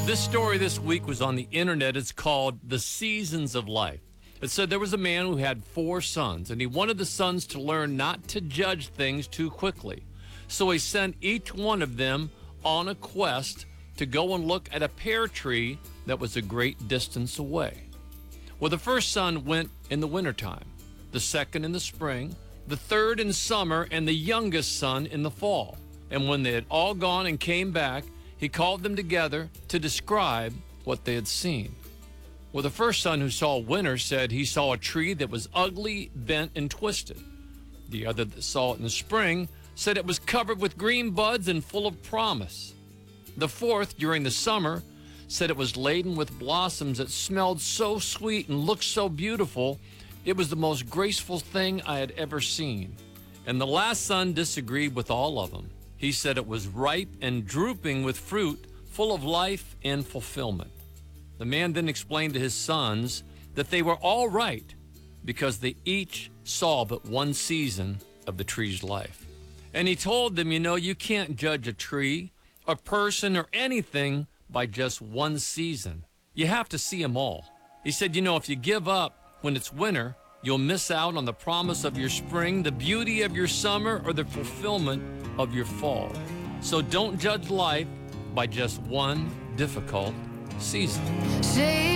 This story this week was on the internet. It's called The Seasons of Life. It said there was a man who had 4 sons, and he wanted the sons to learn not to judge things too quickly. So he sent each one of them on a quest to go and look at a pear tree that was a great distance away. Well, the first son went in the wintertime, the second in the spring, the third in summer, and the youngest son in the fall. And when they had all gone and came back, he called them together to describe what they had seen. Well, the first son who saw winter said he saw a tree that was ugly, bent, and twisted. The other that saw it in the spring said it was covered with green buds and full of promise. The fourth, during the summer, said it was laden with blossoms that smelled so sweet and looked so beautiful, it was the most graceful thing I had ever seen. And the last son disagreed with all of them. He said it was ripe and drooping with fruit, full of life and fulfillment. The man then explained to his sons that they were all right because they each saw but one season of the tree's life. And he told them, you can't judge a tree, a person, or anything by just one season. You have to see them all. He said, if you give up when it's winter, you'll miss out on the promise of your spring, the beauty of your summer, or the fulfillment of your fall. So don't judge life by just one difficult season.